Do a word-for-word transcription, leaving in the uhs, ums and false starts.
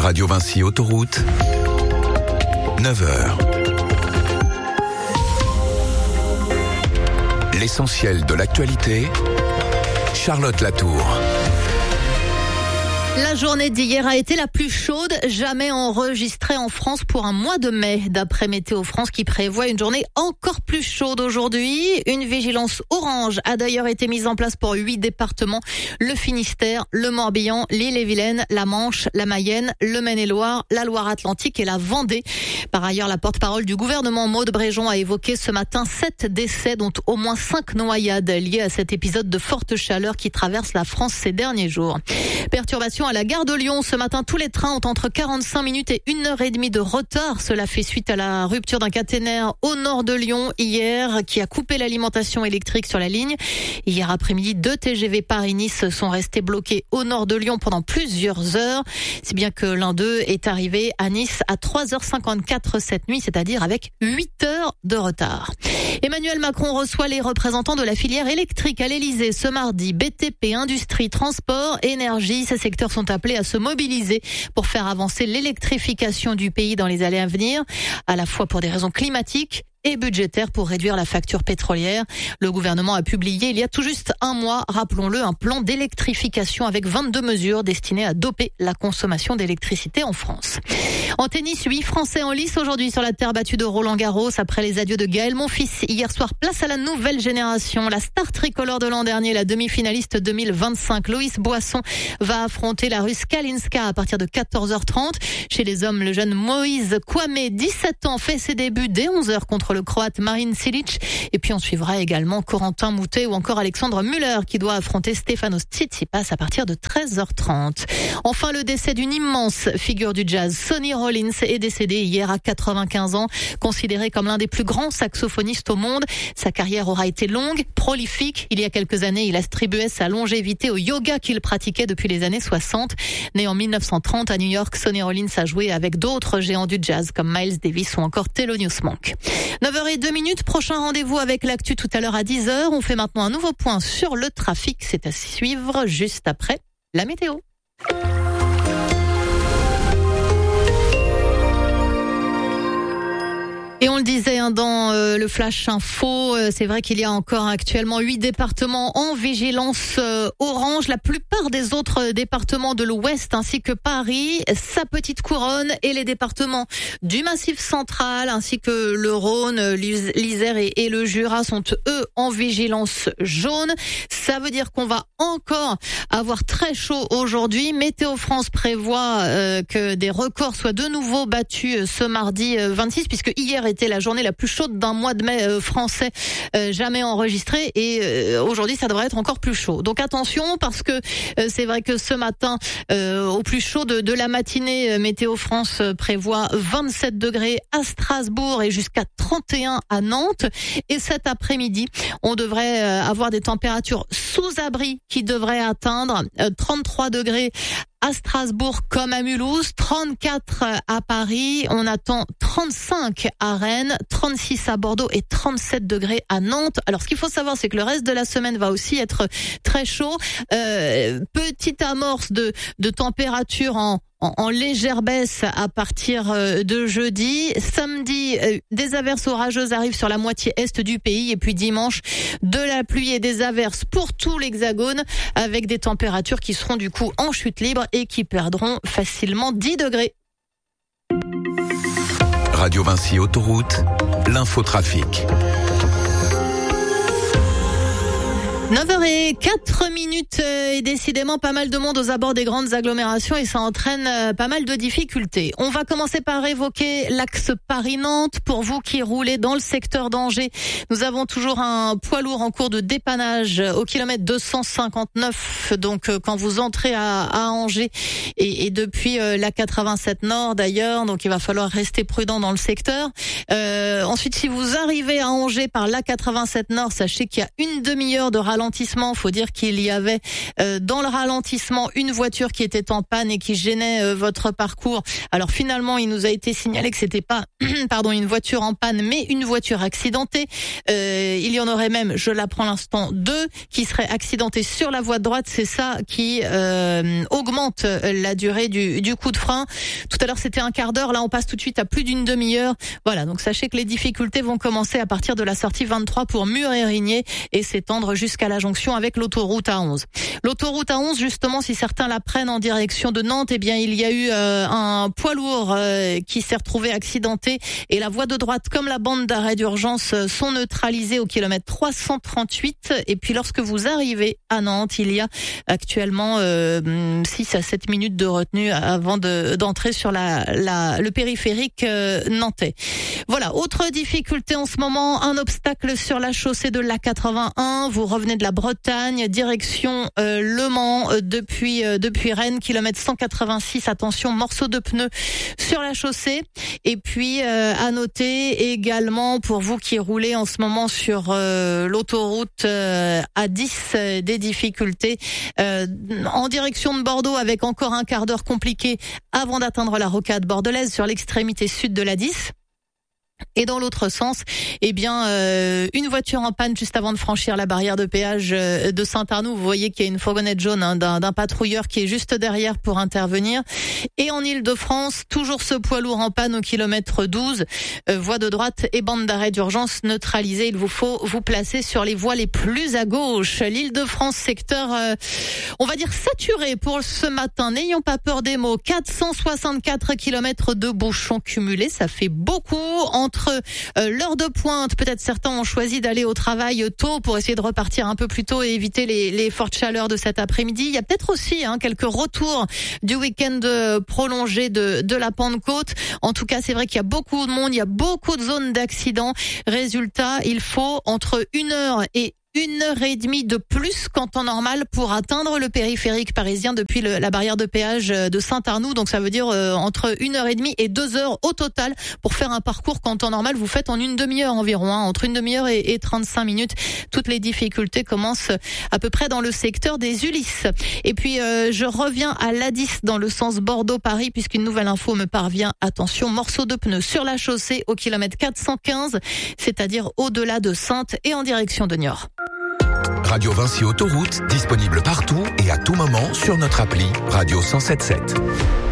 Radio Vinci Autoroute, neuf heures. L'essentiel de l'actualité, Charlotte Latour. La journée d'hier a été la plus chaude jamais enregistrée en France pour un mois de mai, d'après Météo France qui prévoit une journée encore plus chaude aujourd'hui. Une vigilance orange a d'ailleurs été mise en place pour huit départements, le Finistère, le Morbihan, l'Ille-et-Vilaine, la Manche, la Mayenne, le Maine-et-Loire, la Loire-Atlantique et la Vendée. Par ailleurs, la porte-parole du gouvernement, Maud Bréjon, a évoqué ce matin sept décès, dont au moins cinq noyades liées à cet épisode de forte chaleur qui traverse la France ces derniers jours. Perturbation à la gare de Lyon. Ce matin, tous les trains ont entre quarante-cinq minutes et une heure trente de retard. Cela fait suite à la rupture d'un caténaire au nord de Lyon hier qui a coupé l'alimentation électrique sur la ligne. Hier après-midi, deux T G V Paris-Nice sont restés bloqués au nord de Lyon pendant plusieurs heures. Si bien que l'un d'eux est arrivé à Nice à trois heures cinquante-quatre cette nuit, c'est-à-dire avec huit heures de retard. Emmanuel Macron reçoit les représentants de la filière électrique à l'Elysée ce mardi. B T P, industrie, transport, énergie, ces secteurs sont appelés à se mobiliser pour faire avancer l'électrification du pays dans les années à venir, à la fois pour des raisons climatiques et budgétaire pour réduire la facture pétrolière. Le gouvernement a publié il y a tout juste un mois, rappelons-le, un plan d'électrification avec vingt-deux mesures destinées à doper la consommation d'électricité en France. En tennis, huit Français en lice aujourd'hui sur la terre battue de Roland-Garros après les adieux de Gaël Monfils. Hier soir, place à la nouvelle génération. La star tricolore de l'an dernier, la demi-finaliste deux mille vingt-cinq, Loïs Boisson, va affronter la Russe Kalinska à partir de quatorze heures trente. Chez les hommes, le jeune Moïse Kwame, dix-sept ans, fait ses débuts dès onze heures contre le Croate Marin Cilic. Et puis on suivra également Corentin Moutet ou encore Alexandre Müller qui doit affronter Stefanos Tsitsipas à partir de treize heures trente. Enfin, le décès d'une immense figure du jazz, Sonny Rollins, est décédé hier à quatre-vingt-quinze ans. Considéré comme l'un des plus grands saxophonistes au monde, sa carrière aura été longue, prolifique. Il y a quelques années, il attribuait sa longévité au yoga qu'il pratiquait depuis les années soixante. Né en mille neuf cent trente à New York, Sonny Rollins a joué avec d'autres géants du jazz comme Miles Davis ou encore Thelonious Monk. neuf heures zéro deux minutes, prochain rendez-vous avec l'actu tout à l'heure à dix heures. On fait maintenant un nouveau point sur le trafic. C'est à suivre juste après la météo. Et on le disait hein, dans euh, le Flash Info, euh, c'est vrai qu'il y a encore actuellement huit départements en vigilance euh, orange. La plupart des autres départements de l'Ouest ainsi que Paris, sa petite couronne et les départements du Massif central ainsi que le Rhône, l'Isère et, et le Jura sont eux en vigilance jaune. Ça veut dire qu'on va encore avoir très chaud aujourd'hui. Météo France prévoit euh, que des records soient de nouveau battus ce mardi vingt-six puisque hier était la journée la plus chaude d'un mois de mai euh, français euh, jamais enregistré et euh, aujourd'hui ça devrait être encore plus chaud. Donc attention parce que euh, c'est vrai que ce matin euh, au plus chaud de, de la matinée, euh, Météo France euh, prévoit vingt-sept degrés à Strasbourg et jusqu'à trente et un à Nantes. Et cet après-midi, on devrait euh, avoir des températures sous abri qui devraient atteindre euh, trente-trois degrés à Strasbourg comme à Mulhouse, trente-quatre à Paris, on attend trente-cinq à Rennes, trente-six à Bordeaux et trente-sept degrés à Nantes. Alors ce qu'il faut savoir, c'est que le reste de la semaine va aussi être très chaud. Euh, petite amorce de, de température en En, en légère baisse à partir de jeudi. Samedi, des averses orageuses arrivent sur la moitié est du pays et puis dimanche, de la pluie et des averses pour tout l'Hexagone avec des températures qui seront du coup en chute libre et qui perdront facilement dix degrés. Radio Vinci Autoroute, l'infotrafic. neuf heures zéro quatre minutes et décidément pas mal de monde aux abords des grandes agglomérations et ça entraîne pas mal de difficultés. On va commencer par évoquer l'axe Paris-Nantes. Pour vous qui roulez dans le secteur d'Angers, nous avons toujours un poids lourd en cours de dépannage au kilomètre deux cent cinquante-neuf. Donc quand vous entrez à, à Angers et, et depuis la quatre-vingt-sept Nord d'ailleurs, donc il va falloir rester prudent dans le secteur. Euh, ensuite, si vous arrivez à Angers par la quatre-vingt-sept Nord, sachez qu'il y a une demi-heure de ralentissement ralentissement. Faut dire qu'il y avait euh, dans le ralentissement une voiture qui était en panne et qui gênait euh, votre parcours. Alors finalement, il nous a été signalé que c'était pas pardon une voiture en panne, mais une voiture accidentée. Euh, il y en aurait même, je l'apprends à l'instant, deux qui seraient accidentées sur la voie de droite. C'est ça qui euh, augmente la durée du, du coup de frein. Tout à l'heure, c'était un quart d'heure. Là, on passe tout de suite à plus d'une demi-heure. Voilà, donc sachez que les difficultés vont commencer à partir de la sortie vingt-trois pour Mur-et-Rigné et s'étendre jusqu'à la jonction avec l'autoroute A onze. L'autoroute A onze, justement, si certains la prennent en direction de Nantes, eh bien, il y a eu euh, un poids lourd euh, qui s'est retrouvé accidenté et la voie de droite comme la bande d'arrêt d'urgence sont neutralisées au kilomètre trois cent trente-huit. Et puis, lorsque vous arrivez à Nantes, il y a actuellement euh, six à sept minutes de retenue avant de, d'entrer sur la, la, le périphérique euh, nantais. Voilà, autre difficulté en ce moment, un obstacle sur la chaussée de l'A quatre-vingt-un. Vous revenez de la Bretagne, direction euh, Le Mans euh, depuis euh, depuis Rennes, kilomètre cent quatre-vingt-six. Attention, morceau de pneu sur la chaussée. Et puis euh, à noter également pour vous qui roulez en ce moment sur euh, l'autoroute euh, A dix, euh, des difficultés euh, en direction de Bordeaux avec encore un quart d'heure compliqué avant d'atteindre la rocade bordelaise sur l'extrémité sud de l'A dix. Et dans l'autre sens, eh bien, euh, une voiture en panne juste avant de franchir la barrière de péage euh, de Saint-Arnoux. Vous voyez qu'il y a une fourgonnette jaune hein, d'un, d'un patrouilleur qui est juste derrière pour intervenir. Et en Île-de-France, toujours ce poids lourd en panne au kilomètre douze, euh, voie de droite et bande d'arrêt d'urgence neutralisée. Il vous faut vous placer sur les voies les plus à gauche. L'Île-de-France, secteur, euh, on va dire saturé pour ce matin. N'ayons pas peur des mots. quatre cent soixante-quatre kilomètres de bouchons cumulés, ça fait beaucoup. En Entre euh, l'heure de pointe, peut-être certains ont choisi d'aller au travail tôt pour essayer de repartir un peu plus tôt et éviter les, les fortes chaleurs de cet après-midi. Il y a peut-être aussi hein, quelques retours du week-end prolongé de, de la Pentecôte. En tout cas, c'est vrai qu'il y a beaucoup de monde, il y a beaucoup de zones d'accidents. Résultat, il faut entre une heure et une heure et demie de plus qu'en temps normal pour atteindre le périphérique parisien depuis le, la barrière de péage de Saint-Arnoux. Donc ça veut dire euh, entre une heure et demie et deux heures au total pour faire un parcours qu'en temps normal vous faites en une demi-heure environ, hein, entre une demi-heure et, et trente-cinq minutes. Toutes les difficultés commencent à peu près dans le secteur des Ulysses. Et puis euh, je reviens à l'A dix dans le sens Bordeaux-Paris puisqu'une nouvelle info me parvient. Attention, morceau de pneu sur la chaussée au kilomètre quatre cent quinze, c'est-à-dire au-delà de Saintes et en direction de Niort. Radio Vinci Autoroute, disponible partout et à tout moment sur notre appli Radio cent soixante-dix-sept.